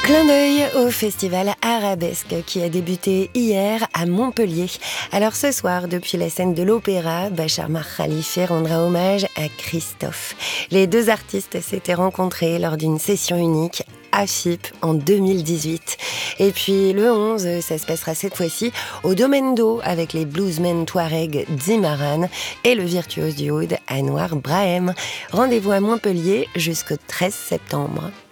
Clin d'œil au festival Arabesque qui a débuté hier à Montpellier. Alors ce soir, depuis la scène de l'Opéra, Bachar Mar Khalifi rendra hommage à Christophe. Les deux artistes s'étaient rencontrés lors d'une session unique à FIP en 2018. Et puis le 11, ça se passera cette fois-ci au Domaine d'Eau avec les bluesmen touareg Zimaran et le virtuose du oud Anouar Brahem. Rendez-vous à Montpellier jusqu'au 13 septembre.